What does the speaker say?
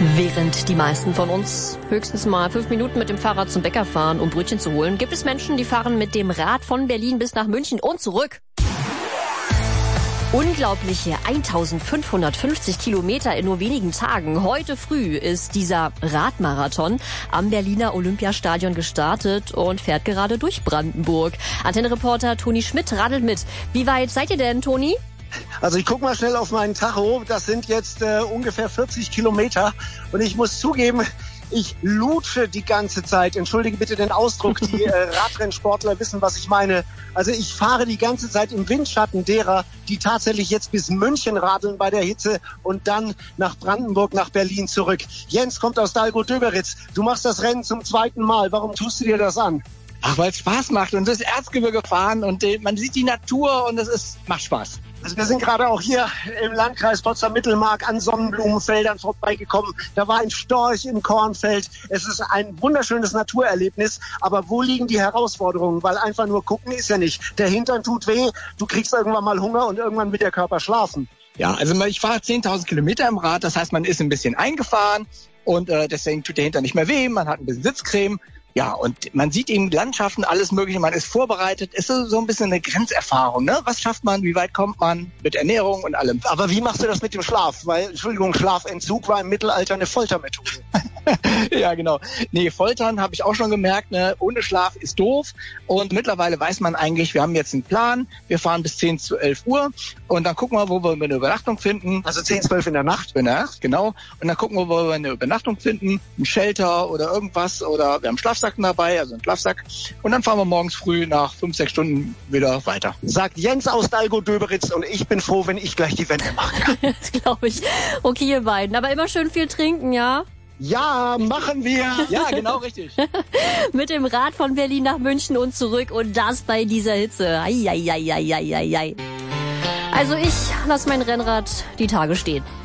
Während die meisten von uns höchstens mal 5 Minuten mit dem Fahrrad zum Bäcker fahren, um Brötchen zu holen, gibt es Menschen, die fahren mit dem Rad von Berlin bis nach München und zurück. Unglaubliche 1550 Kilometer in nur wenigen Tagen. Heute früh ist dieser Radmarathon am Berliner Olympiastadion gestartet und fährt gerade durch Brandenburg. Antenne-Reporter Toni Schmidt radelt mit. Wie weit seid ihr denn, Toni? Also ich gucke mal schnell auf meinen Tacho. Das sind jetzt ungefähr 40 Kilometer. Und ich muss zugeben, ich lutsche die ganze Zeit. Entschuldige bitte den Ausdruck. Die Radrennsportler wissen, was ich meine. Also ich fahre die ganze Zeit im Windschatten derer, die tatsächlich jetzt bis München radeln bei der Hitze und dann nach Brandenburg, nach Berlin zurück. Jens kommt aus Dahlgow-Döberitz. Du machst das Rennen zum 2. Mal. Warum tust du dir das an? Ach, weil es Spaß macht und das Erzgebirge fahren und man sieht die Natur und macht Spaß. Also wir sind gerade auch hier im Landkreis Potsdam-Mittelmark an Sonnenblumenfeldern vorbeigekommen. Da war ein Storch im Kornfeld. Es ist ein wunderschönes Naturerlebnis. Aber wo liegen die Herausforderungen? Weil einfach nur gucken ist ja nicht. Der Hintern tut weh, du kriegst irgendwann mal Hunger und irgendwann wird der Körper schlafen. Ja, also ich fahre 10.000 Kilometer im Rad. Das heißt, man ist ein bisschen eingefahren und deswegen tut der Hintern nicht mehr weh. Man hat ein bisschen Sitzcreme. Ja, und man sieht eben Landschaften, alles Mögliche, man ist vorbereitet. Ist so ein bisschen eine Grenzerfahrung, ne? Was schafft man, wie weit kommt man mit Ernährung und allem? Aber wie machst du das mit dem Schlaf? Weil, Entschuldigung, Schlafentzug war im Mittelalter eine Foltermethode. Ja, genau. Nee, Foltern habe ich auch schon gemerkt, ne? Ohne Schlaf ist doof. Und mittlerweile weiß man eigentlich, wir haben jetzt einen Plan. Wir fahren bis 10 zu 11 Uhr und dann gucken wir, wo wir eine Übernachtung finden. Also 10, 12 in der Nacht? In der Nacht, genau. Und dann gucken wir, wo wir eine Übernachtung finden, ein Shelter oder irgendwas oder wir haben Schlafsack dabei, also einen Schlafsack. Und dann fahren wir morgens früh nach 5, 6 Stunden wieder weiter. Sagt Jens aus Dahlgow-Döberitz und ich bin froh, wenn ich gleich die Wende mache. Das glaube ich. Okay, ihr beiden. Aber immer schön viel trinken, ja? Ja, machen wir. Ja, genau richtig. Mit dem Rad von Berlin nach München und zurück und das bei dieser Hitze. Ai. Also ich lasse mein Rennrad die Tage stehen.